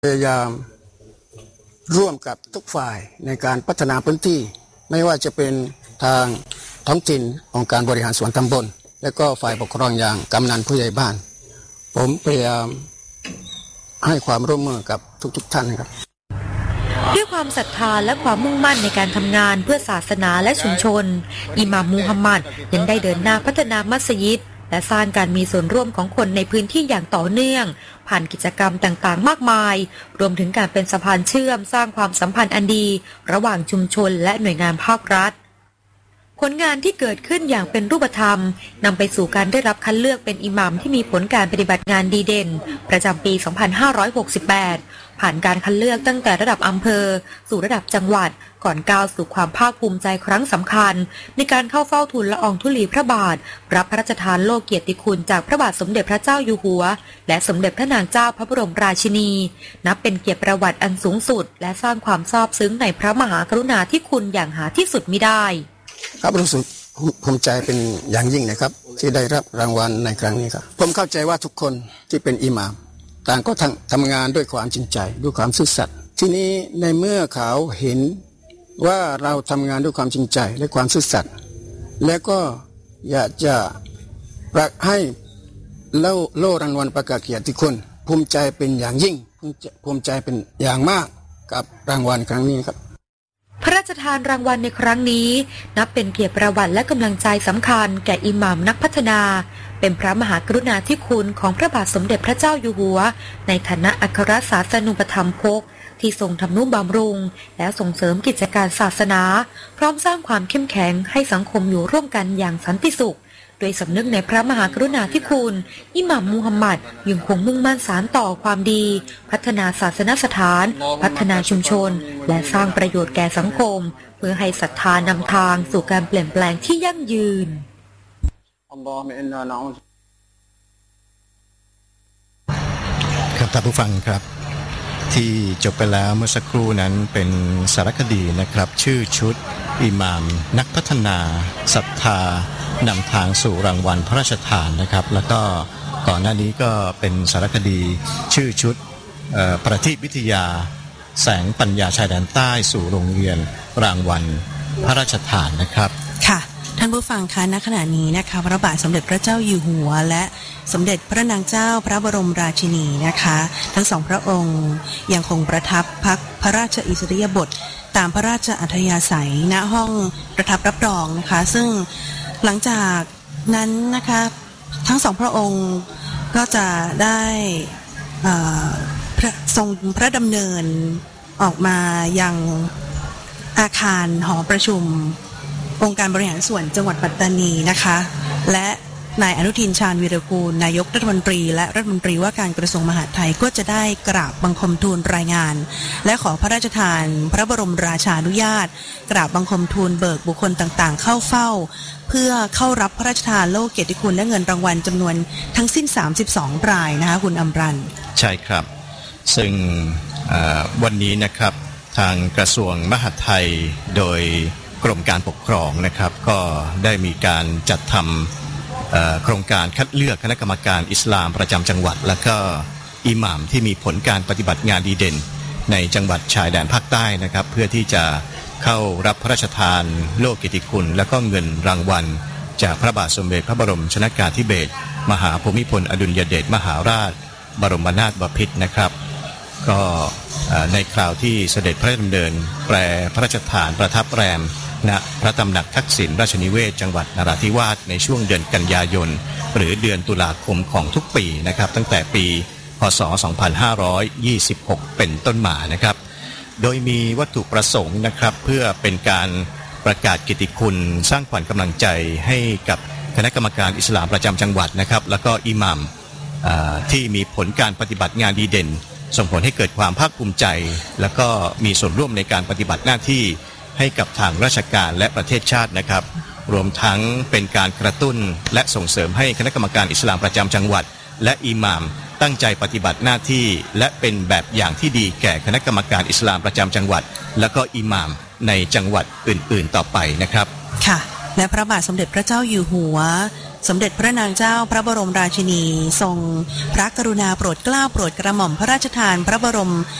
พยายามร่วมกับทุกฝ่ายในการพัฒนาพื้นที่ไม่ว่าจะเป็นทางท้องถิ่นองค์การบริหารส่วนตำบลและก็ฝ่ายปกครองอย่างกำนันผู้ใหญ่บ้านผมพยายามให้ความร่วมมือกับทุกท่านครับด้วยความศรัทธาและความมุ่งมั่นในการทำงานเพื่อศาสนาและชุมชนอิหม่ามมูฮัมหมัดยังได้เดินหน้าพัฒนามัสยิดและสร้างการมีส่วนร่วมของคนในพื้นที่อย่างต่อเนื่องผ่านกิจกรรมต่างๆมากมายรวมถึงการเป็นสะพานเชื่อมสร้างความสัมพันธ์อันดีระหว่างชุมชนและหน่วยงานภาครัฐผลงานที่เกิดขึ้นอย่างเป็นรูปธรรมนำไปสู่การได้รับคัดเลือกเป็นอิหม่ามที่มีผลการปฏิบัติงานดีเด่นประจำปี 2568 ผ่านการคัดเลือกตั้งแต่ระดับอำเภอสู่ระดับจังหวัดก่อนก้าวสู่ความภาคภูมิใจครั้งสำคัญในการเข้าเฝ้าทูลละอองธุลีพระบาทรับพระราชทานโล่เกียรติคุณจากพระบาทสมเด็จพระเจ้าอยู่หัวและสมเด็จพระนางเจ้าพระบรมราชินีนับเป็นเกียรติประวัติอันสูงสุดและสร้างความซาบซึ้งในพระมหากรุณาธิคุณอย่างหาที่สุดมิได้ครับรู้สึกภูมิใจเป็นอย่างยิ่งนะครับที่ได้รับรางวัลในครั้งนี้ครับผมเข้าใจว่าทุกคนที่เป็นอิหม่ามต่างก็ทำงานด้วยความจริงใจด้วยความซื่อสัตย์ที่นี้ในเมื่อเขาเห็นว่าเราทำงานด้วยความจริงใจและความซื่อสัตย์และก็อยากจะให้โล่รางวัลประกาศเกียรติคุณภูมิใจเป็นอย่างยิ่งภูมิใจเป็นอย่างมากกับรางวัลครั้งนี้ครับพระราชทานรางวัลในครั้งนี้นับเป็นเกียรติประวัติและกำลังใจสำคัญแก่อิหม่ามนักพัฒนาเป็นพระมหากรุณาธิคุณของพระบาทสมเด็จพระเจ้าอยู่หัวในฐานะอัครศาสนูปถัมภกที่ทรงทำนุบำรุงและส่งเสริมกิจการศาสนาพร้อมสร้างความเข้มแข็งให้สังคมอยู่ร่วมกันอย่างสันติสุขโดยสำนึกในพระมหากรุณาธิคุณอิหม่ามมูฮัมหมัดยังคงมุ่งมั่นสานต่อความดีพัฒนาศาสนสถานพัฒนาชุมชนและสร้างประโยชน์แก่สังคมเพื่อให้ศรัทธานำทางสู่การเปลี่ยนแปลงที่ยั่งยืนครับท่านผู้ฟังครับที่จบไปแล้วเมื่อสักครู่นั้นเป็นสารคดีนะครับชื่อชุดอิหม่ามนักพัฒนาศรัทธานำทางสู่รางวัลพระราชทานนะครับแล้วก็ก่อนหน้านี้ก็เป็นสารคดีชื่อชุดประทีปวิทยาแสงปัญญาชายแดนใต้สู่โรงเรียนรางวัลพระราชทานนะครับค่ะท่านผู้ฟังคะณขณะนี้นะคะพระบาทสมเด็จพระเจ้าอยู่หัวและสมเด็จพระนางเจ้าพระบรมราชินีนะคะทั้งสองพระองค์ยังคงประทับพักพระราชอิสริยาบถตามพระราชอัธยาศัยณห้องประทับรับรองนะคะซึ่งหลังจากนั้นนะคะทั้งสองพระองค์ก็จะได้ทรงพระดำเนินออกมายังอาคารหอประชุมองค์การบริหารส่วนจังหวัดปัตตานีนะคะและนายอนุทินชาญวีรกูลนายกรัฐมนตรีและรัฐมนตรีว่าการกระทรวงมหาดไทยก็จะได้กราบบังคมทูลรายงานและขอพระราชทานพระบรมราชานุญาตกราบบังคมทูลเบิกบุคคลต่างๆเข้าเฝ้าเพื่อเข้ารับพระราชทานโล่เกียรติคุณและเงินรางวัลจำนวนทั้งสิ้น32รายนะคะคุณอมรันใช่ครับซึ่งวันนี้นะครับทางกระทรวงมหาดไทยโดยกรมการปกครองนะครับก็ได้มีการจัดทำโครงการคัดเลือกคณะกรรมการอิสลามประจำจังหวัดและก็อิหม่ามที่มีผลการปฏิบัติงานดีเด่นในจังหวัดชายแดนภาคใต้นะครับเพื่อที่จะเข้ารับพระราชทานโล่เกียรติคุณและก็เงินรางวัลจากพระบาทสมเด็จพระบรมชนกาธิเบศรมหาภูมิพลอดุลยเดชมหาราชบรมนาถบพิตรนะครับก็ในคราวที่เสด็จพระราชดำเนินแปรพระราชทานประทับแรมณพระตำหนักทักษิณราชนิเวศจังหวัดนราธิวาสในช่วงเดือนกันยายนหรือเดือนตุลาคมของทุกปีนะครับตั้งแต่ปีพ.ศ. 2526เป็นต้นมานะครับโดยมีวัตถุประสงค์นะครับเพื่อเป็นการประกาศเกียรติคุณสร้างขวัญกำลังใจให้กับคณะกรรมการอิสลามประจำจังหวัดนะครับแล้วก็อิหม่ามที่มีผลการปฏิบัติงานดีเด่นส่งผลให้เกิดความภาคภูมิใจแล้วก็มีส่วนร่วมในการปฏิบัติหน้าที่ให้กับทางราชการและประเทศชาตินะครับรวมทั้งเป็นการกระตุ้นและส่งเสริมให้คณะกรรมการอิสลามประจำจังหวัดและอิหม่ามตั้งใจปฏิบัติหน้าที่และเป็นแบบอย่างที่ดีแก่คณะกรรมการอิสลามประจำจังหวัดและก็อิหม่ามในจังหวัดอื่นๆต่อไปนะครับค่ะและพระบาทสมเด็จพระเจ้าอยู่หัวสมเด็จพระนางเจ้าพระบรมราชินีทรงพระกรุณาโปรดเกล้าโปรดกระหม่อมพระราชทานพระบรม